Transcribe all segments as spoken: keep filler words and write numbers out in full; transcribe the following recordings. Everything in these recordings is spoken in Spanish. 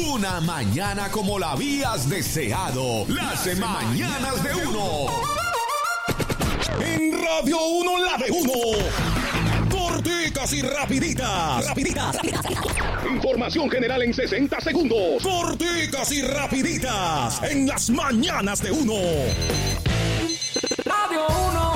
Una mañana como la habías deseado. Las mañanas de uno. En Radio Uno, la de uno. Corticas y rapiditas. Rapiditas. Información general en sesenta segundos. Corticas y rapiditas. En las mañanas de uno. Radio Uno.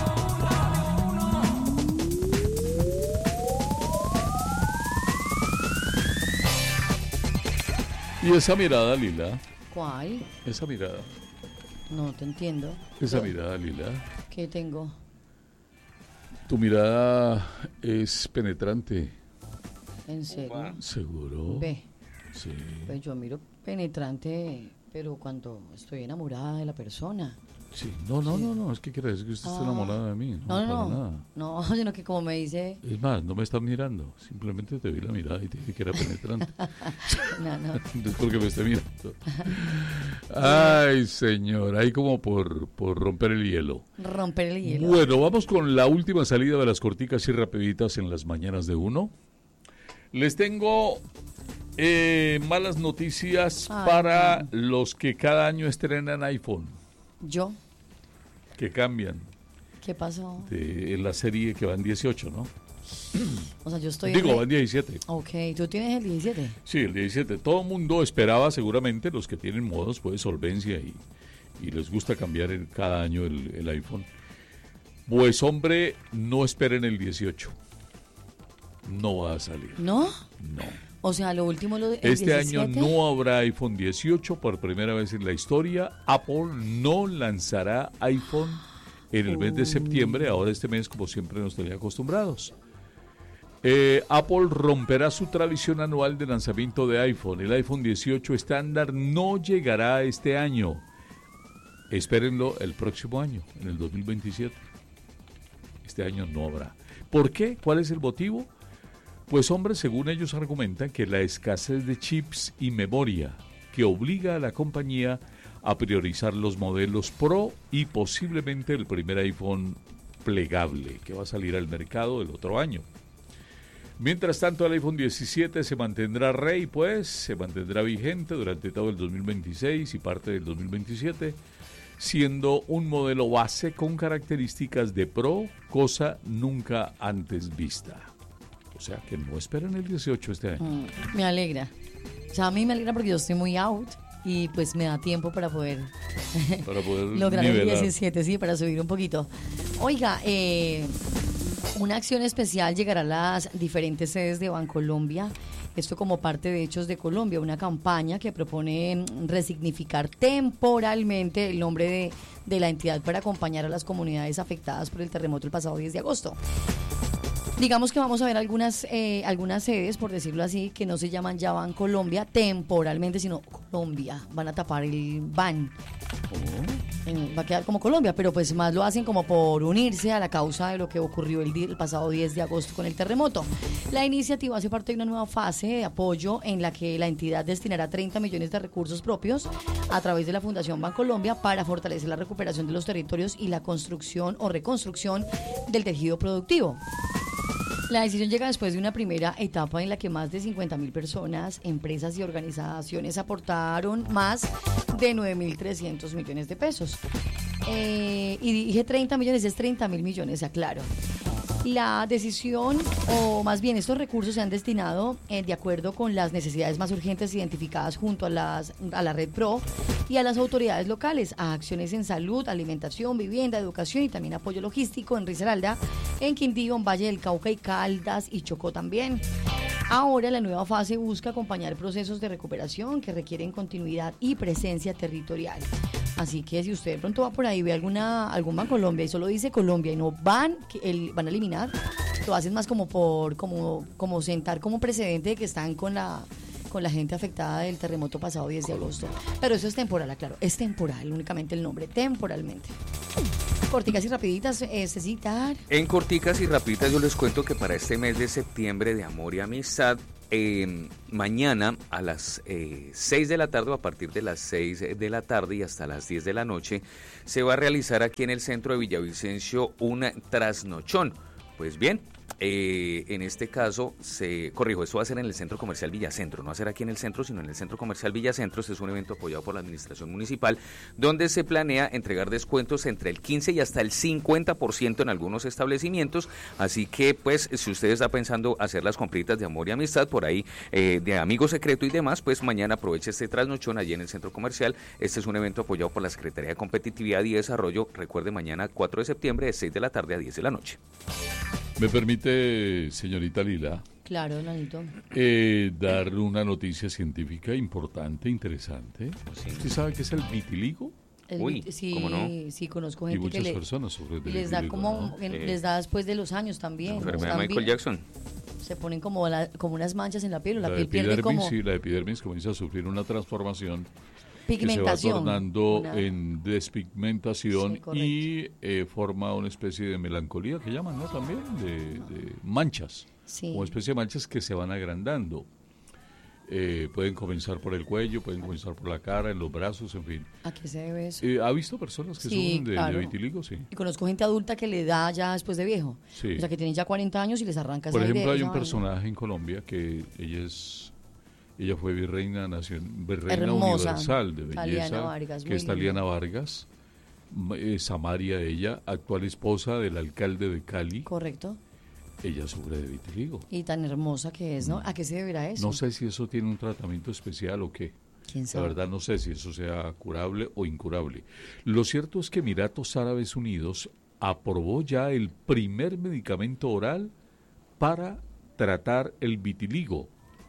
¿Y esa mirada, Lila? ¿Cuál? Esa mirada. No te entiendo. Esa ¿Yo? mirada, Lila. ¿Qué tengo? Tu mirada es penetrante. ¿En serio? ¿Seguro? Ve, Sí. pues yo miro penetrante, pero cuando estoy enamorada de la persona. Sí. No, no, Sí. no, no. Es que quiere decir que usted está Ah. enamorada de mí. No, No, no, para no. nada. No, sino que como me dice... Es más, no me estás mirando. Simplemente te vi la mirada y te dije que era penetrante. No, no. No es porque me esté mirando. Ay, señor. Ahí como por, por romper el hielo. Romper el hielo. Bueno, vamos con la última salida de las corticas y rapiditas en las mañanas de uno. Les tengo eh, malas noticias Ay, para no. los que cada año estrenan iPhone, ¿Yo? que cambian ¿Qué pasó? de en la serie que van dieciocho, ¿no? O sea, yo estoy... Digo, en- van diecisiete. Ok, ¿tú tienes el diecisiete? Sí, el diecisiete. Todo el mundo esperaba, seguramente, los que tienen modos, pues, solvencia y, y les gusta cambiar el- cada año el, el iPhone. Pues, hombre, no esperen el dieciocho. No va a salir. ¿No? No. O sea, lo último lo de... el Este año diecisiete. no habrá iPhone dieciocho por primera vez en la historia. Apple no lanzará iPhone en el mes de septiembre, ahora este mes como siempre nos tenía acostumbrados. Eh, Apple romperá su tradición anual de lanzamiento de iPhone. El iPhone dieciocho estándar no llegará este año. Espérenlo el próximo año, en el dos mil veintisiete. Este año no habrá. ¿Por qué? ¿Cuál es el motivo? Pues hombre, según ellos argumentan que la escasez de chips y memoria que obliga a la compañía a priorizar los modelos Pro y posiblemente el primer iPhone plegable que va a salir al mercado el otro año. Mientras tanto, el iPhone diecisiete se mantendrá rey, pues, se mantendrá vigente durante todo el dos mil veintiséis y parte del dos mil veintisiete, siendo un modelo base con características de Pro, cosa nunca antes vista. O sea que no esperen el dieciocho este año. Mm, me alegra. O sea, a mí me alegra porque yo estoy muy out y pues me da tiempo para poder, Para poder lograr el nivelar. diecisiete, sí, para subir un poquito. Oiga, eh, una acción especial llegará a las diferentes sedes de Bancolombia. Esto como parte de Hechos de Colombia, una campaña que propone mm, resignificar temporalmente el nombre de, de la entidad para acompañar a las comunidades afectadas por el terremoto el pasado diez de agosto. Digamos que vamos a ver algunas eh, algunas sedes, por decirlo así, que no se llaman ya Bancolombia temporalmente, sino Colombia. Van a tapar el ban. En- va a quedar como Colombia, pero pues más lo hacen como por unirse a la causa de lo que ocurrió el, di- el pasado diez de agosto con el terremoto. La iniciativa hace parte de una nueva fase de apoyo en la que la entidad destinará treinta millones de recursos propios a través de la Fundación Bancolombia para fortalecer la recuperación de los territorios y la construcción o reconstrucción del tejido productivo. La decisión llega después de una primera etapa en la que más de cincuenta mil personas, empresas y organizaciones aportaron más de nueve mil trescientos millones de pesos. Eh, y dije treinta millones, es treinta mil millones, aclaro. La decisión, o más bien estos recursos se han destinado eh, de acuerdo con las necesidades más urgentes identificadas junto a, las, a la Red Pro y a las autoridades locales, a acciones en salud, alimentación, vivienda, educación y también apoyo logístico en Risaralda, en Quindío, en Valle del Cauca y Caldas y Chocó también. Ahora la nueva fase busca acompañar procesos de recuperación que requieren continuidad y presencia territorial. Así que si usted de pronto va por ahí y ve alguna, algún Bancolombia y solo dice Colombia y no van, que el, van a eliminar, lo hacen más como por, como, como sentar como precedente de que están con la, con la gente afectada del terremoto pasado diez de agosto. Pero eso es temporal, aclaro, es temporal, únicamente el nombre, temporalmente. Corticas y rapiditas, eh, Cecitar. En corticas y rapiditas yo les cuento que para este mes de septiembre de amor y amistad, eh, mañana a las eh, seis de la tarde o a partir de las seis de la tarde y hasta las diez de la noche se va a realizar aquí en el centro de Villavicencio un trasnochón. Pues bien, Eh, en este caso, se corrijo, esto va a ser en el Centro Comercial Villacentro, no va a ser aquí en el centro, sino en el Centro Comercial Villacentro. Este es un evento apoyado por la Administración Municipal, donde se planea entregar descuentos entre el quince y hasta el cincuenta por ciento en algunos establecimientos, así que pues si usted está pensando hacer las compritas de amor y amistad por ahí, eh, de amigo secreto y demás, pues mañana aproveche este trasnochón allí en el Centro Comercial. Este es un evento apoyado por la Secretaría de Competitividad y Desarrollo. Recuerde, mañana cuatro de septiembre de seis de la tarde a diez de la noche. ¿Me permite, señorita Lila? Claro, Nanito. Eh, dar una noticia científica importante, interesante. Sí. ¿Usted sabe qué es el vitiligo? El Uy, vit- sí, ¿cómo no? sí, conozco Y gente muchas que le, personas sufren de y les da vitiligo, como, ¿no? en- Sí. les da después de los años también. Enfermedad de Están Michael bien- Jackson. Se ponen como, la- como unas manchas en la piel, o la, La piel pierde epidermis, como sí, la epidermis comienza a sufrir una transformación que se va pigmentación. tornando una- en despigmentación Sí, correcto. y eh, forma una especie de melancolía que llaman, ¿no? También de, de manchas, Sí. una especie de manchas que se van agrandando. Eh, pueden comenzar por el cuello, pueden comenzar por la cara, en los brazos, en fin. ¿A qué se debe eso? Eh, ¿Ha visto personas que Sí, sufren de, de claro. vitiligo? Sí. Y conozco gente adulta que le da ya después de viejo. Sí. O sea, que tienen ya cuarenta años y les arranca Por esa ejemplo, idea, hay esa un vaina. personaje en Colombia que ella es, ella fue virreina nacion- virreina Hermosa. universal de belleza, Taliana Vargas, que muy es linda. Taliana Vargas, m- eh, Samaria ella, actual esposa del alcalde de Cali. Correcto. Ella sufre de vitiligo. Y tan hermosa que es, ¿no? ¿A qué se deberá eso? No sé si eso tiene un tratamiento especial o qué. ¿Quién La sabe? verdad no sé si eso sea curable o incurable. Lo cierto es que Emiratos Árabes Unidos aprobó ya el primer medicamento oral para tratar el vitiligo.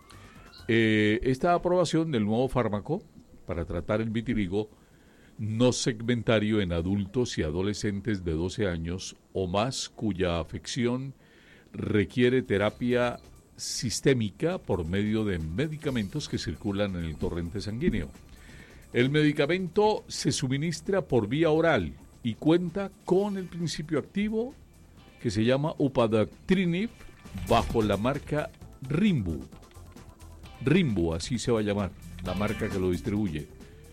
Eh, esta aprobación del nuevo fármaco para tratar el vitiligo no segmentario en adultos y adolescentes de doce años o más cuya afección requiere terapia sistémica por medio de medicamentos que circulan en el torrente sanguíneo. El medicamento se suministra por vía oral y cuenta con el principio activo que se llama upadacitinib bajo la marca Rimbu. Rimbu, así se va a llamar, la marca que lo distribuye.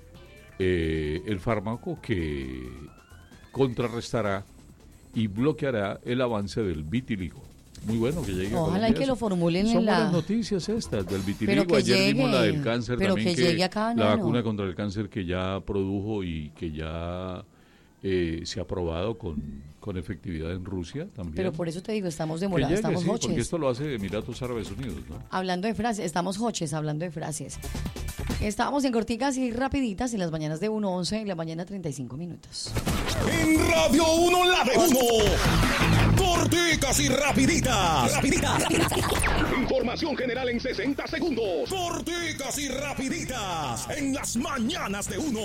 Eh, el fármaco que contrarrestará y bloqueará el avance del vitiligo. Muy bueno que llegue a Ojalá Colombia y que eso. lo formulen Son en la- buenas noticias estas del vitiligo. que Ayer llegue, vimos la del cáncer pero también, que llegue acá, la Nano. vacuna contra el cáncer que ya produjo y que ya eh, se ha probado con, con efectividad en Rusia también. Pero por eso te digo, estamos Que demorados, llegue, estamos sí, porque hoches. esto lo hace Emiratos Árabes Unidos, ¿no? Hablando de frases, estamos hoches hablando de frases. Estábamos en corticas y rapiditas en las mañanas de uno once, en la mañana treinta y cinco minutos. En Radio uno la de uno. Corticas y rapiditas. Rapiditas. Información general en sesenta segundos. Corticas y rapiditas. En las mañanas de uno.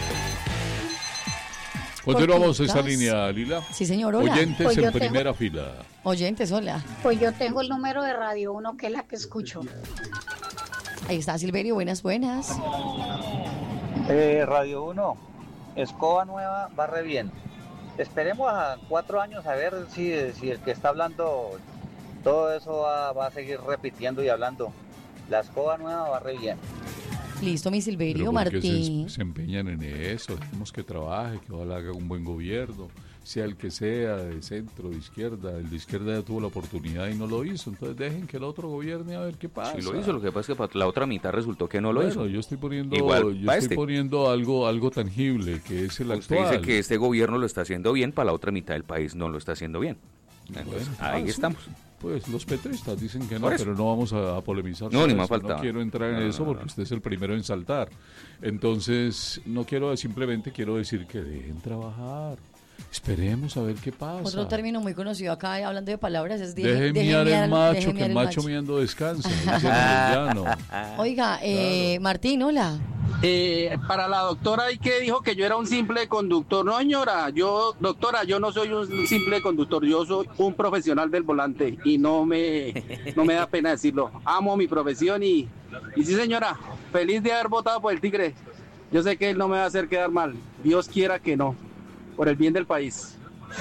Continuamos esta Corticas. línea, Lila. Sí, señor, hola. Oyentes Pues en yo tengo- primera fila. Oyentes, hola. Pues yo tengo el número de Radio uno, que es la que escucho. Ahí está Silverio, buenas, buenas. Eh, Radio uno, escoba nueva, barre bien. Esperemos a cuatro años a ver si, si el que está hablando, todo eso va, va a seguir repitiendo y hablando. La escoba nueva barre bien. Listo, mi Silverio, Pero porque Martín. se, se empeñan en eso, decimos que trabaje, que ojalá haga un buen gobierno, sea el que sea, de centro, de izquierda. El de izquierda ya tuvo la oportunidad y no lo hizo, entonces dejen que el otro gobierne a ver qué pasa. Sí lo hizo, lo que pasa es que para la otra mitad resultó que no lo Bueno, hizo. yo estoy poniendo, Igual, yo va estoy este. poniendo algo, algo tangible, que es el Usted actual. dice que este gobierno lo está haciendo bien, para la otra mitad del país no lo está haciendo bien. Entonces, Bueno, ahí ah, sí. estamos. Pues los petristas dicen que no, Por eso. pero no vamos a, a polemizar. No, sobre ni más eso. faltaba. No quiero entrar en No, no, eso no, porque no. usted es el primero en saltar. Entonces, no quiero, simplemente quiero decir que dejen trabajar. Esperemos a ver qué pasa. Otro término muy conocido acá, eh, hablando de palabras, es de, Dejen deje miar miar- el macho, deje que miar el macho miando descansa. dicen los llanos. Oiga, eh, Martín, hola. Eh, para la doctora y que dijo que yo era un simple conductor. No, señora, yo, doctora, yo no soy un simple conductor, yo soy un profesional del volante y no me, no me da pena decirlo. Amo mi profesión y, y sí, señora, feliz de haber votado por el Tigre. Yo sé que él no me va a hacer quedar mal. Dios quiera que no, por el bien del país.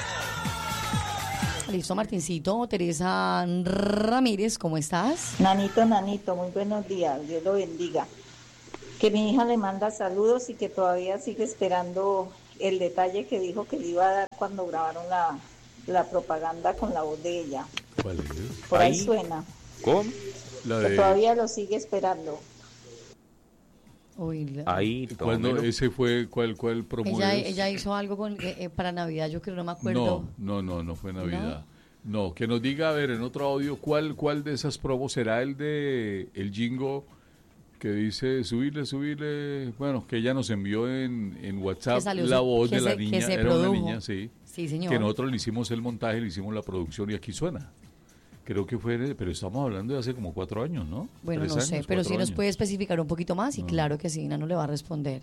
Listo, Martincito. Teresa Ramírez, ¿cómo estás? Nanito, nanito, muy buenos días, Dios lo bendiga. Que mi hija le manda saludos y que todavía sigue esperando el detalle que dijo que le iba a dar cuando grabaron la, la propaganda con la voz de ella. ¿Cuál es? Por ahí, Ahí. suena. ¿Cómo? La Que de... todavía lo sigue esperando. Uy, la- Ahí, ¿Cuál no? tómelo. ¿Ese fue cuál, cuál promo ella, es? ella hizo algo con, eh, eh, para Navidad, yo creo, no me acuerdo. No, no, no, no fue Navidad. No, que nos diga, a ver, en otro audio, ¿cuál, cuál de esas promos será el de el jingo que dice subirle, subirle? Bueno, que ella nos envió en, en Que WhatsApp salió la su- voz que de la se- que niña. se Era una produjo. niña, sí. Sí, señor. Que nosotros le hicimos el montaje, le hicimos la producción y aquí suena. Creo que fue, pero estamos hablando de hace como cuatro años, ¿no? Bueno, Tres no sé, años, pero cuatro sí nos años. puede especificar un poquito más y No. claro que sí, Nano le va a responder.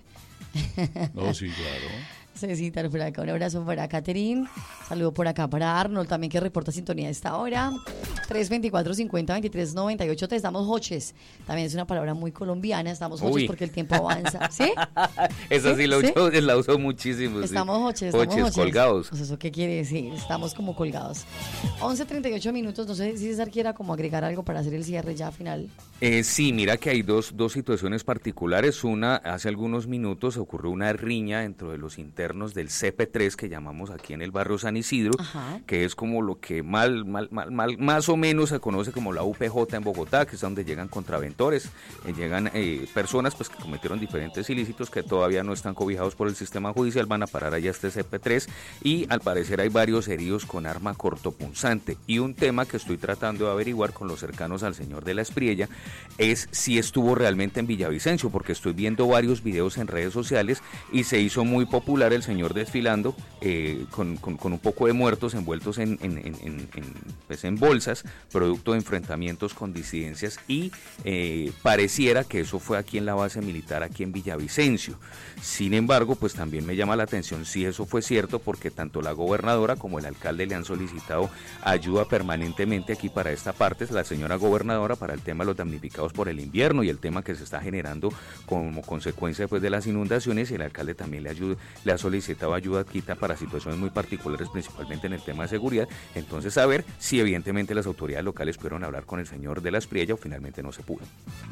No, sí, claro. Cecitar por acá, un abrazo para Catherine, saludo por acá para Arnold también que reporta sintonía a esta hora. tres veinticuatro, cincuenta, veintitrés, noventa y ocho, te estamos hoches. También es una palabra muy colombiana, estamos hoches Uy. porque el tiempo avanza. ¿Sí? Esa sí, ¿Sí? la, ¿Sí? uso, la uso muchísimo. sí. Estamos hoches, estamos Hoches, hoches. colgados. Pues eso qué quiere decir, estamos como colgados. once treinta y ocho minutos, no sé si César quiera como agregar algo para hacer el cierre ya final. Eh, sí, mira que hay dos, dos situaciones particulares. Una, hace algunos minutos ocurrió una riña dentro de los internos del C P tres que llamamos aquí en el barrio San Isidro, Ajá. que es como lo que mal, mal, mal, mal- más o menos se conoce como la U P J en Bogotá, que es donde llegan contraventores, eh, llegan eh, personas pues que cometieron diferentes ilícitos que todavía no están cobijados por el sistema judicial, van a parar allá a este C P tres y al parecer hay varios heridos con arma cortopunzante. Y un tema que estoy tratando de averiguar con los cercanos al señor de la Espriella es si estuvo realmente en Villavicencio, porque estoy viendo varios videos en redes sociales y se hizo muy popular el señor desfilando eh, con, con- con un poco de muertos envueltos en, en- en- en- en, pues, en bolsas, producto de enfrentamientos con disidencias y eh, pareciera que eso fue aquí en la base militar, aquí en Villavicencio. Sin embargo, pues también me llama la atención si eso fue cierto, porque tanto la gobernadora como el alcalde le han solicitado ayuda permanentemente aquí para esta parte, la señora gobernadora, para el tema de los damnificados por el invierno y el tema que se está generando como consecuencia después de las inundaciones, y el alcalde también le, ayuda, le ha solicitado ayuda quita para situaciones muy particulares, principalmente en el tema de seguridad. Entonces, a ver si evidentemente las autoridades locales pudieron hablar con el señor de la Espriella o finalmente no se pudo.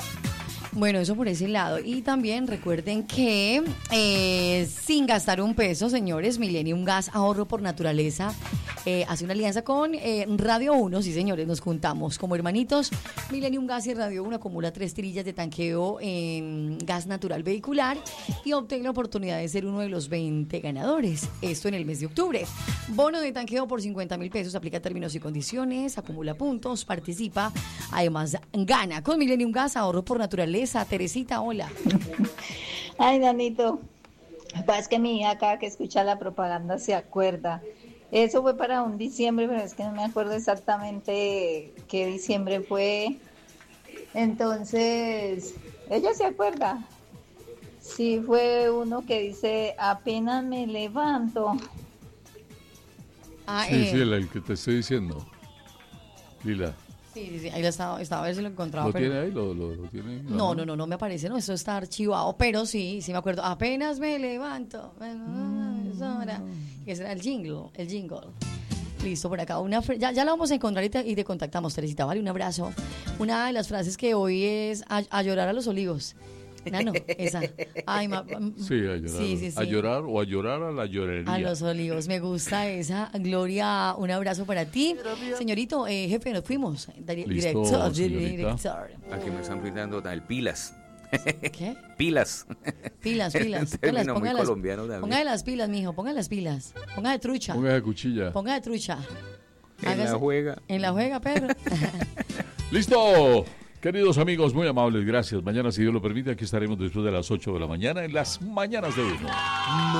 Bueno, eso por ese lado. Y también recuerden que eh, sin gastar un peso, señores, Millennium Gas, ahorro por naturaleza, eh, hace una alianza con eh, Radio uno. Sí, señores, nos juntamos como hermanitos. Millennium Gas y Radio uno acumula tres tirillas de tanqueo en gas natural vehicular y obtiene la oportunidad de ser uno de los veinte ganadores. Esto en el mes de octubre. Bono de tanqueo por cincuenta mil pesos, aplica términos y condiciones, acumula puntos, participa, además gana con Millennium Gas, ahorro por naturaleza. Teresita, hola. Ay, Danito, lo que pasa es que mi hija cada que escucha la propaganda se acuerda. Eso fue para un diciembre, pero es que no me acuerdo exactamente qué diciembre fue. Entonces, ella se acuerda. Sí, fue uno que dice, apenas me levanto. Ah, Sí, eh, sí, el, el que te estoy diciendo. Lila, sí, sí, sí, ahí lo estaba, estaba a ver si lo encontraba. ¿lo pero- tiene ahí? ¿Lo, lo, lo tiene ahí? No, no, no, no me aparece, no, eso está archivado, pero sí, sí me acuerdo. Apenas me levanto, bueno, es hora. Que será el jingle, el jingle. Listo, por acá. Una, fr- ya, ya la vamos a encontrar y te, y te contactamos, Teresita, vale, un abrazo. Una de las frases que hoy es a, a llorar a los olivos. Nano, esa. Ay, ma- Sí, a llorar. Sí, sí, sí. A llorar o a llorar a la llorería. A los olivos, me gusta esa. Gloria, un abrazo para ti. Señorito, eh, jefe, nos fuimos. Di- Listo, director, señorita. director. Aquí me están brindando el pilas. ¿Qué? Pilas. Pilas, Es pilas. un término muy ponga las, colombiano también. ponga de las pilas, mijo, ponga las pilas. Ponga de trucha. Ponga de cuchilla. Ponga de trucha. En la Hágase- juega. En la juega, perro. ¡Listo! Queridos amigos, muy amables, gracias. Mañana, si Dios lo permite, aquí estaremos después de las ocho de la mañana en las Mañanas de Uno.